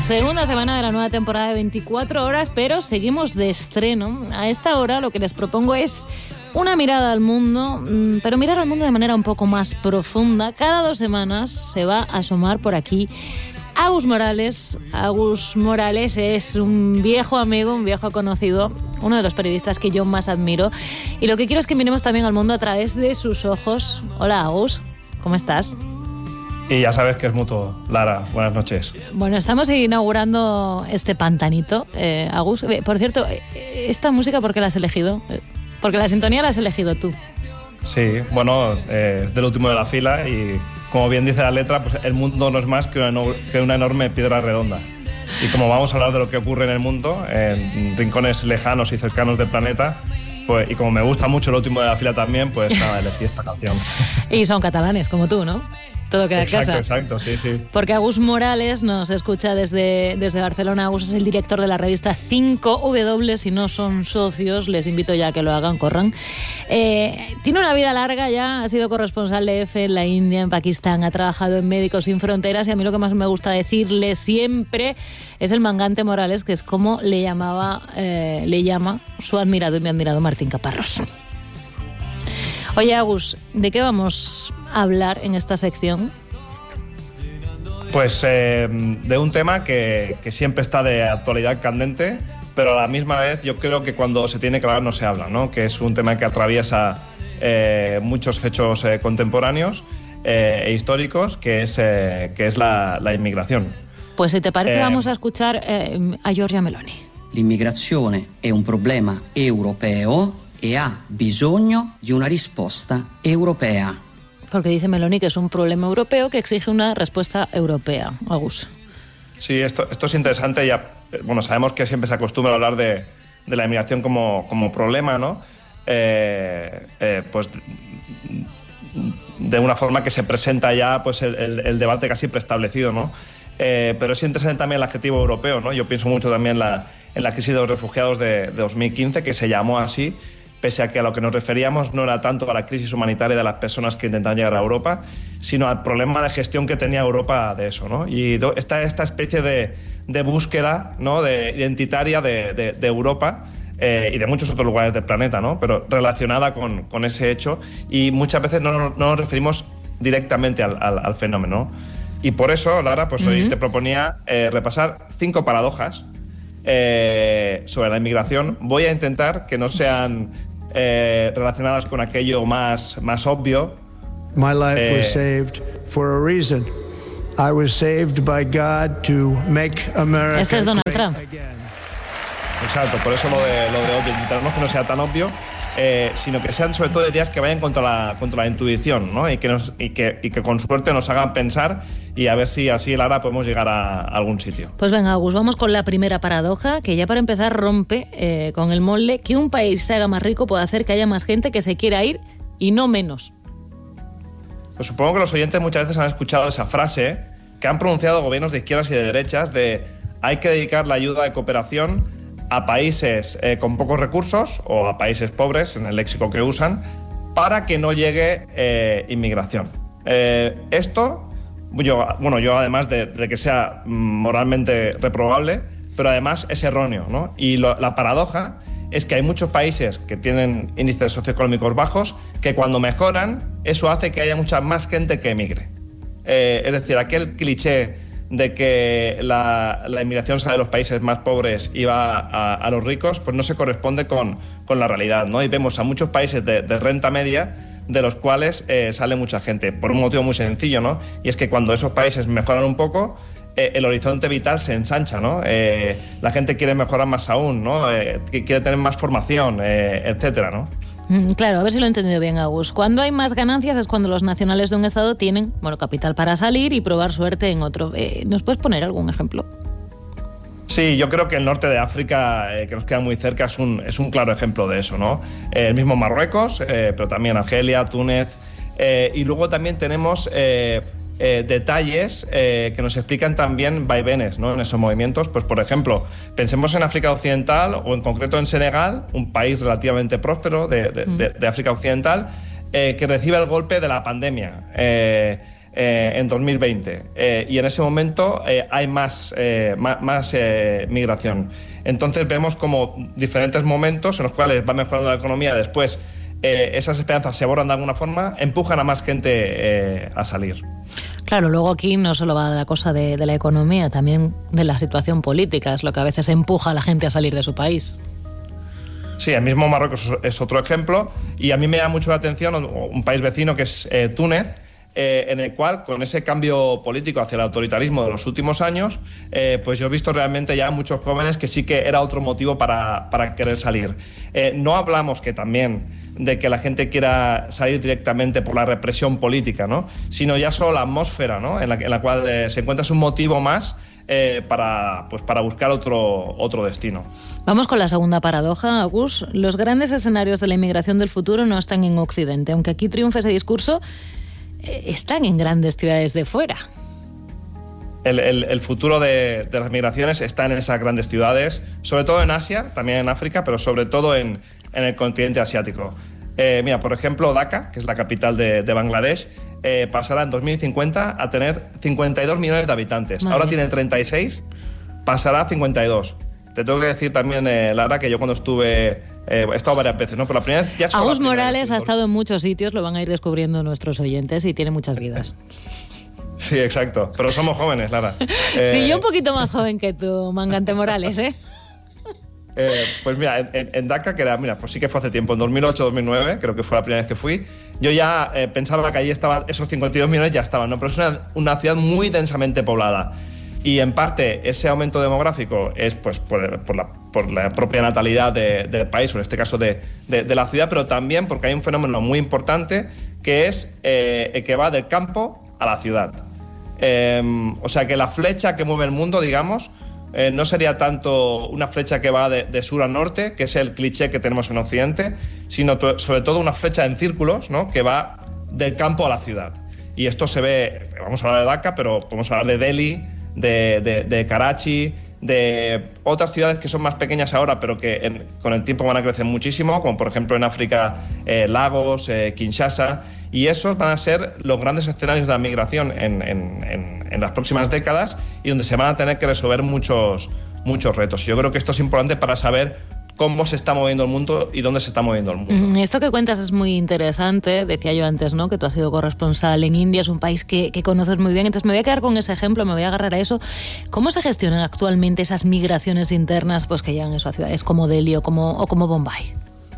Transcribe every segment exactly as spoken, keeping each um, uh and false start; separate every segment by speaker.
Speaker 1: Segunda semana de la nueva temporada de veinticuatro horas, pero seguimos de estreno. A esta hora lo que les propongo es una mirada al mundo, pero mirar al mundo de manera un poco más profunda. Cada dos semanas se va a asomar por aquí Agus Morales. Agus Morales es un viejo amigo, un viejo conocido, uno de los periodistas que yo más admiro. Y lo que quiero es que miremos también al mundo a través de sus ojos. Hola, Agus, ¿cómo estás?
Speaker 2: Y ya sabes que es mutuo. Lara, buenas noches.
Speaker 1: Bueno, estamos inaugurando este pantanito, eh, Agus. Por cierto, ¿esta música por qué la has elegido? Porque la sintonía la has elegido tú.
Speaker 2: Sí, bueno, eh, es del último de la fila y, como bien dice la letra, pues el mundo no es más que una, no, que una enorme piedra redonda. Y como vamos a hablar de lo que ocurre en el mundo, en rincones lejanos y cercanos del planeta, pues, y como me gusta mucho el último de la fila también, pues nada, elegí esta canción.
Speaker 1: Y son catalanes, como tú, ¿no? Todo queda en casa.
Speaker 2: Exacto, exacto, sí, sí.
Speaker 1: Porque Agus Morales nos escucha desde, desde Barcelona. Agus es el director de la revista cinco W. Si no son socios, les invito ya a que lo hagan, corran. Eh, tiene una vida larga ya, ha sido corresponsal de E F en la India, en Pakistán, ha trabajado en Médicos Sin Fronteras y a mí lo que más me gusta decirle siempre es el mangante Morales, que es como le llamaba, eh, le llama su admirado y mi admirado Martín Caparrós. Oye, Agus, ¿de qué vamos a hablar en esta sección?
Speaker 2: Pues eh, de un tema que, que siempre está de actualidad candente, pero a la misma vez yo creo que cuando se tiene que hablar no se habla, ¿no? Que es un tema que atraviesa eh, muchos hechos eh, contemporáneos eh, e históricos, que es, eh, que es la, la inmigración.
Speaker 1: Pues si te parece,
Speaker 2: eh,
Speaker 1: vamos a escuchar eh, a Giorgia Meloni.
Speaker 3: L'immigrazione è un problema europeo e ha bisogno di una risposta europea.
Speaker 1: Porque dice Meloni que es un problema europeo que exige una respuesta europea. Agus.
Speaker 2: Sí, esto, esto es interesante. Ya, bueno, sabemos que siempre se acostumbra a hablar de, de la inmigración como, como problema, ¿no? Eh, eh, pues de una forma que se presenta ya pues el, el, el debate casi preestablecido, ¿no? Eh, pero es interesante también el adjetivo europeo, ¿no? Yo pienso mucho también en la, en la crisis de los refugiados de, de dos mil quince, que se llamó así, pese a que a lo que nos referíamos no era tanto a la crisis humanitaria de las personas que intentan llegar a Europa, sino al problema de gestión que tenía Europa de eso, ¿no? Y esta, esta especie de, de búsqueda, ¿no? de, identitaria de, de, de Europa eh, y de muchos otros lugares del planeta, ¿no? Pero relacionada con, con ese hecho, y muchas veces no, no, no nos referimos directamente al, al, al fenómeno, ¿no? Y por eso, Lara, pues hoy uh-huh. te proponía eh, repasar cinco paradojas eh, sobre la inmigración. Voy a intentar que no sean Eh, relacionadas con aquello más, más obvio.
Speaker 4: My life
Speaker 2: eh,
Speaker 4: was saved for a reason. I was saved by God to make America
Speaker 1: Este es Donald
Speaker 4: great
Speaker 1: Trump.
Speaker 4: again.
Speaker 2: Exacto, por eso lo de, lo de obvio, intentaremos que no sea tan obvio, eh, sino que sean sobre todo ideas que vayan contra la, contra la intuición, ¿no? Y que, nos, y, que, y que con suerte nos hagan pensar y a ver si así, Lara, podemos llegar a, a algún sitio.
Speaker 1: Pues venga, Agus, vamos con la primera paradoja, que ya para empezar rompe eh, con el molde. Que un país se haga más rico puede hacer que haya más gente que se quiera ir y no menos.
Speaker 2: Pues supongo que los oyentes muchas veces han escuchado esa frase que han pronunciado gobiernos de izquierdas y de derechas de hay que dedicar la ayuda de cooperación a países eh, con pocos recursos o a países pobres, en el léxico que usan, para que no llegue eh, inmigración. Eh, esto, yo, bueno, yo además de, de que sea moralmente reprobable, pero además es erróneo, ¿no? Y lo, la paradoja es que hay muchos países que tienen índices socioeconómicos bajos que cuando mejoran, eso hace que haya mucha más gente que emigre. Eh, es decir, aquel cliché de que la, la inmigración sale de los países más pobres y va a, a los ricos, pues no se corresponde con, con la realidad, ¿no? Y vemos a muchos países de, de renta media de los cuales eh, sale mucha gente, por un motivo muy sencillo, ¿no? Y es que cuando esos países mejoran un poco, eh, el horizonte vital se ensancha, ¿no? Eh, la gente quiere mejorar más aún, ¿no? Eh, quiere tener más formación, eh, etcétera, ¿no?
Speaker 1: Claro, a ver si lo he entendido bien, Agus. Cuando hay más ganancias es cuando los nacionales de un estado tienen, bueno, capital para salir y probar suerte en otro. Eh, ¿Nos puedes poner algún ejemplo?
Speaker 2: Sí, yo creo que el norte de África, eh, que nos queda muy cerca, es un, es un claro ejemplo de eso, ¿no? Eh, el mismo Marruecos, eh, pero también Argelia, Túnez. Eh, y luego también tenemos eh, eh, detalles eh, que nos explican también vaivenes, ¿no? En esos movimientos. Pues, por ejemplo, pensemos en África Occidental o en concreto en Senegal, un país relativamente próspero de, de, mm. de, de África Occidental, eh, que recibe el golpe de la pandemia. Eh, eh, en dos mil veinte. Eh, y en ese momento eh, hay más, eh, más, más eh, migración. Entonces vemos como diferentes momentos en los cuales va mejorando la economía, después eh, esas esperanzas se borran de alguna forma, empujan a más gente eh, a salir.
Speaker 1: Claro, luego aquí no solo va la cosa de, de la economía, también de la situación política, es lo que a veces empuja a la gente a salir de su país.
Speaker 2: Sí, el mismo Marruecos es otro ejemplo, y a mí me llama mucho la atención un país vecino que es eh, Túnez, eh, en el cual, con ese cambio político hacia el autoritarismo de los últimos años, eh, pues yo he visto realmente ya muchos jóvenes que sí que era otro motivo para, para querer salir. Eh, no hablamos que también de que la gente quiera salir directamente por la represión política, ¿no? Sino ya solo la atmósfera, ¿no? en, la, en la cual eh, se encuentra es un motivo más eh, para, pues para buscar otro, otro destino.
Speaker 1: Vamos con la segunda paradoja, Agus. Los grandes escenarios de la inmigración del futuro no están en Occidente. Aunque aquí triunfe ese discurso, eh, están en grandes ciudades de fuera.
Speaker 2: El, el, el futuro de, de las migraciones está en esas grandes ciudades, sobre todo en Asia, también en África, pero sobre todo en, en el continente asiático. Eh, mira, por ejemplo, Dhaka, que es la capital de, de Bangladesh, eh, pasará en dos mil cincuenta a tener cincuenta y dos millones de habitantes. Madre. Ahora tiene treinta y seis, pasará a cincuenta y dos. Te tengo que decir también, eh, Lara, que yo cuando estuve... Eh, he estado varias veces, ¿no? Pero la primera vez ya solo
Speaker 1: Agus
Speaker 2: la primera
Speaker 1: Morales
Speaker 2: vez,
Speaker 1: ha estado en muchos sitios, lo van a ir descubriendo nuestros oyentes y tiene muchas vidas.
Speaker 2: Sí, exacto. Pero somos jóvenes, Lara.
Speaker 1: Eh... Sí, yo un poquito más joven que tú, Mangante Morales, ¿eh?
Speaker 2: Eh, pues mira, en, en Dhaka, que era, mira, pues sí que fue hace tiempo, en dos mil ocho dos mil nueve, creo que fue la primera vez que fui, yo ya eh, pensaba que allí estaban, esos cincuenta y dos millones ya estaban, ¿no? Pero es una, una ciudad muy densamente poblada. Y en parte ese aumento demográfico es pues por, por, la, por la propia natalidad de, del país, o en este caso de, de, de la ciudad, pero también porque hay un fenómeno muy importante que es eh, el que va del campo a la ciudad. Eh, o sea que la flecha que mueve el mundo, digamos, eh, no sería tanto una flecha que va de, de sur a norte, que es el cliché que tenemos en Occidente, sino to- sobre todo una flecha en círculos, ¿no? Que va del campo a la ciudad. Y esto se ve, vamos a hablar de Dhaka, pero podemos hablar de Delhi, de, de, de Karachi, de otras ciudades que son más pequeñas ahora, pero que en, con el tiempo van a crecer muchísimo, como por ejemplo en África, eh, Lagos, eh, Kinshasa, y esos van a ser los grandes escenarios de la migración en, en, en, en las próximas décadas y donde se van a tener que resolver muchos, muchos retos. Yo creo que esto es importante para saber cómo se está moviendo el mundo y dónde se está moviendo el mundo.
Speaker 1: Esto que cuentas es muy interesante. Decía yo antes, ¿no?, que tú has sido corresponsal en India, es un país que, que conoces muy bien. Entonces me voy a quedar con ese ejemplo, me voy a agarrar a eso. ¿Cómo se gestionan actualmente esas migraciones internas pues, que llegan eso, a ciudades como Delhi o como, o como Bombay?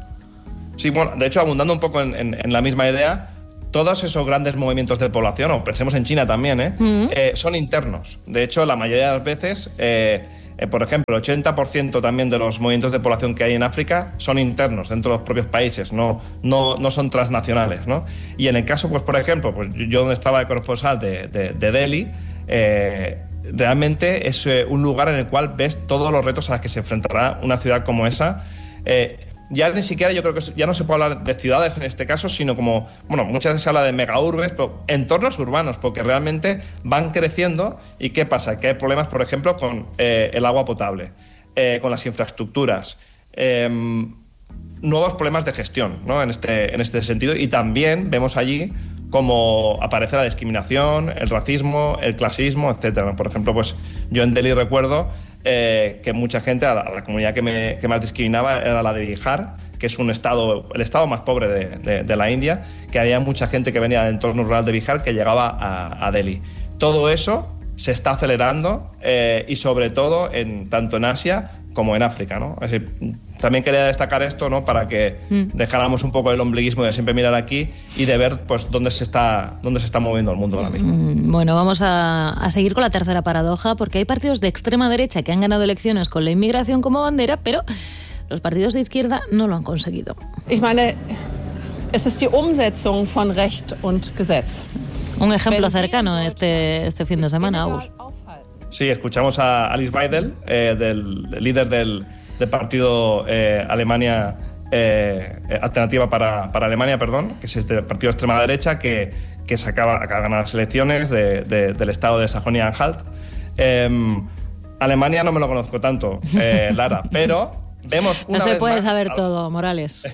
Speaker 2: Sí, bueno, de hecho, abundando un poco en, en, en la misma idea, todos esos grandes movimientos de población, o pensemos en China también, ¿eh? Uh-huh. eh, son internos. De hecho, la mayoría de las veces... Eh, Eh, por ejemplo, el ochenta por ciento también de los movimientos de población que hay en África son internos dentro de los propios países, no, no, no son transnacionales, ¿no? Y en el caso, pues por ejemplo, pues yo donde estaba de corresponsal de, de, de Delhi, eh, realmente es eh, un lugar en el cual ves todos los retos a los que se enfrentará una ciudad como esa. Eh, ya ni siquiera yo creo que ya no se puede hablar de ciudades en este caso, sino como, bueno, muchas veces se habla de megaurbes, pero entornos urbanos, porque realmente van creciendo. ¿Y qué pasa? Que hay problemas, por ejemplo, con eh, el agua potable, eh, con las infraestructuras, eh, nuevos problemas de gestión, ¿no? en, este, en este sentido. Y también vemos allí cómo aparece la discriminación, el racismo, el clasismo, etcétera. Por ejemplo, pues yo en Delhi recuerdo Eh, que mucha gente, a la, a la comunidad que, me, que más discriminaba era la de Bihar, que es un estado, el estado más pobre de, de, de la India, que había mucha gente que venía del entorno rural de Bihar que llegaba a, a Delhi. Todo eso se está acelerando eh, y sobre todo en, tanto en Asia como en África, ¿no? Es decir, también quería destacar esto, ¿no?, para que mm. dejáramos un poco el ombliguismo de siempre mirar aquí y de ver pues dónde se está, dónde se está moviendo el mundo ahora mismo.
Speaker 1: Mm, bueno, vamos a, a seguir con la tercera paradoja, porque hay partidos de extrema derecha que han ganado elecciones con la inmigración como bandera, pero los partidos de izquierda no lo han conseguido.
Speaker 5: Ich meine, es ist die Umsetzung von Recht und Gesetz.
Speaker 1: Un ejemplo cercano este, este fin de semana, Agus.
Speaker 2: Sí, escuchamos a Alice Weidel, eh, del líder del, del partido eh, Alemania eh, Alternativa para, para Alemania, perdón, que es este partido de extrema derecha que, que se acaba, acaba de ganar las elecciones de, de, del estado de Sajonia-Anhalt. Eh, Alemania no me lo conozco tanto, eh, Lara, pero vemos una
Speaker 1: No se
Speaker 2: vez
Speaker 1: puede
Speaker 2: más,
Speaker 1: saber
Speaker 2: algo...
Speaker 1: todo, Morales.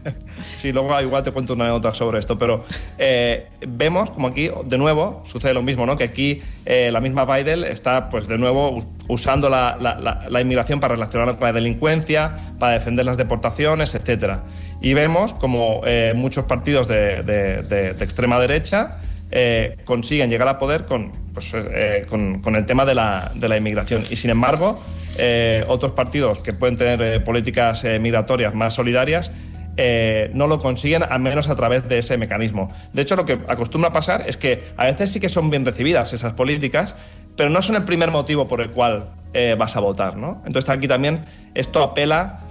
Speaker 2: Sí, luego igual te cuento una anécdota sobre esto, pero eh, vemos como aquí, de nuevo, sucede lo mismo, ¿no? Que aquí eh, la misma Biden está, pues de nuevo, usando la, la, la, la inmigración para relacionarla con la delincuencia, para defender las deportaciones, etcétera. Y vemos como eh, muchos partidos de, de, de, de extrema derecha eh, consiguen llegar a poder con, pues, eh, con, con el tema de la, de la inmigración. Y sin embargo, eh, otros partidos que pueden tener eh, políticas eh, migratorias más solidarias Eh, no lo consiguen, al menos a través de ese mecanismo. De hecho, lo que acostumbra pasar es que a veces sí que son bien recibidas esas políticas, pero no son el primer motivo por el cual eh, vas a votar, ¿no? Entonces aquí también esto apela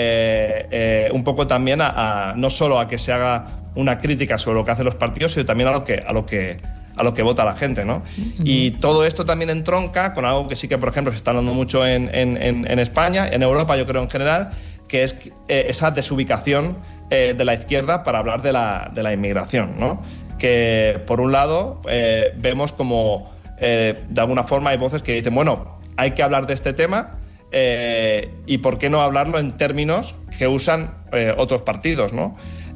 Speaker 2: eh, eh, un poco también a, a no solo a que se haga una crítica sobre lo que hacen los partidos, sino también a lo que, a lo que, a lo que vota la gente, ¿no? Uh-huh. Y todo esto también entronca con algo que sí que, por ejemplo, se está hablando mucho en, en, en, en España, en Europa, yo creo en general, que es eh, esa desubicación eh, de la izquierda para hablar de la, de la inmigración, ¿no? Que, por un lado, eh, vemos como, eh, de alguna forma, hay voces que dicen, bueno, hay que hablar de este tema eh, y por qué no hablarlo en términos que usan eh, otros partidos, ¿no?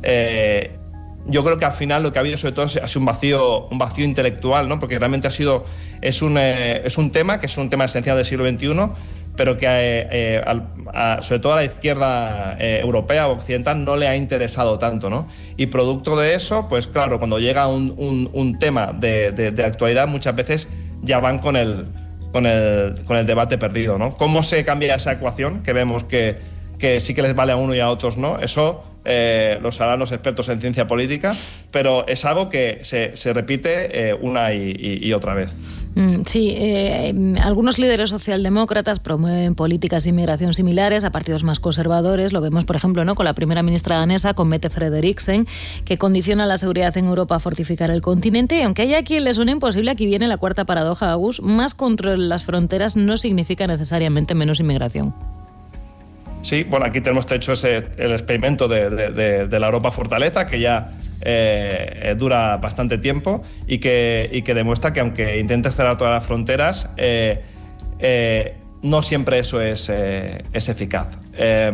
Speaker 2: Eh, yo creo que al final lo que ha habido, sobre todo, ha sido un vacío, un vacío intelectual, ¿no? Porque realmente ha sido, es un, eh, es un tema que es un tema esencial del siglo veintiuno, pero que eh, eh, a, a, sobre todo a la izquierda eh, europea o occidental no le ha interesado tanto, ¿no? Y producto de eso, pues claro, cuando llega un, un, un tema de, de, de actualidad, muchas veces ya van con el, con el, con el debate perdido, ¿no? ¿Cómo se cambia esa ecuación que vemos que, que sí que les vale a uno y a otros no? Eso eh, lo sabrán los expertos en ciencia política, pero es algo que se, se repite eh, una y, y, y otra vez.
Speaker 1: Sí, eh, algunos líderes socialdemócratas promueven políticas de inmigración similares a partidos más conservadores. Lo vemos, por ejemplo, ¿no? con la primera ministra danesa, con Mette Frederiksen, que condiciona la seguridad en Europa a fortificar el continente. Y aunque haya quien le suene imposible, aquí viene la cuarta paradoja, Agus: más control en las fronteras no significa necesariamente menos inmigración.
Speaker 2: Sí, bueno, aquí tenemos hecho ese, el experimento de, de, de, de la Europa Fortaleza, que ya eh, dura bastante tiempo y que, y que demuestra que aunque intentes cerrar todas las fronteras, eh, eh, no siempre eso es, eh, es eficaz. Eh,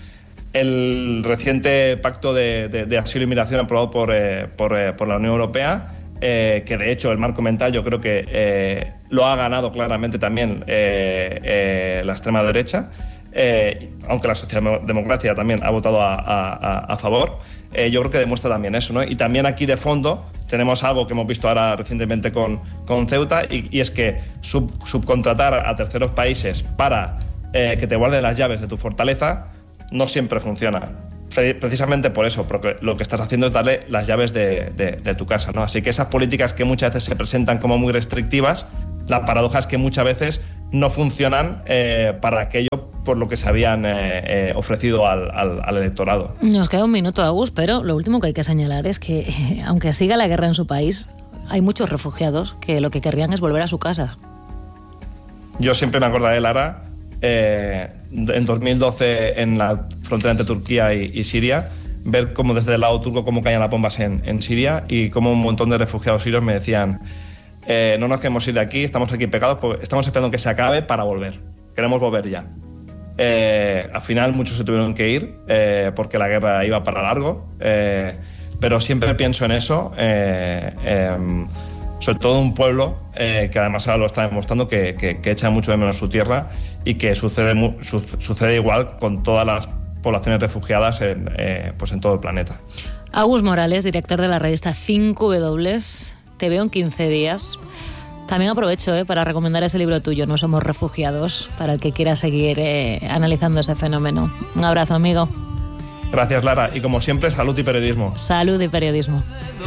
Speaker 2: el reciente pacto de, de, de asilo y migración aprobado por, eh, por, eh, por la Unión Europea, eh, que de hecho el marco mental yo creo que eh, lo ha ganado claramente también eh, eh, la extrema derecha, Eh, aunque la socialdemocracia también ha votado a, a, a favor, eh, yo creo que demuestra también eso, ¿no? Y también aquí de fondo tenemos algo que hemos visto ahora recientemente con, con Ceuta, y, y es que sub, subcontratar a terceros países para eh, que te guarden las llaves de tu fortaleza no siempre funciona. Precisamente por eso, porque lo que estás haciendo es darle las llaves de, de, de tu casa, ¿no? Así que esas políticas que muchas veces se presentan como muy restrictivas, la paradoja es que muchas veces no funcionan eh, para aquello por lo que se habían eh, eh, ofrecido al, al, al electorado.
Speaker 1: Nos queda un minuto, Agus, pero lo último que hay que señalar es que, eh, aunque siga la guerra en su país, hay muchos refugiados que lo que querrían es volver a su casa.
Speaker 2: Yo siempre me acordaré, Lara, eh, en dos mil doce en la frontera entre Turquía y, y Siria, ver cómo desde el lado turco cómo caían las bombas en, en Siria y cómo un montón de refugiados sirios me decían eh, no nos queremos ir de aquí, estamos aquí pegados, porque estamos esperando que se acabe para volver. Queremos volver ya. Eh, al final muchos se tuvieron que ir eh, porque la guerra iba para largo, eh, pero siempre pienso en eso, eh, eh, sobre todo un pueblo eh, que además ahora lo está demostrando que, que, que echa mucho de menos su tierra y que sucede, su, sucede igual con todas las poblaciones refugiadas en, eh, pues en todo el planeta.
Speaker 1: Agus Morales, director de la revista cinco doble u, te veo en quince días. También aprovecho eh, para recomendar ese libro tuyo, No somos refugiados, para el que quiera seguir eh, analizando ese fenómeno. Un abrazo, amigo.
Speaker 2: Gracias, Lara. Y como siempre, salud y periodismo.
Speaker 1: Salud y periodismo.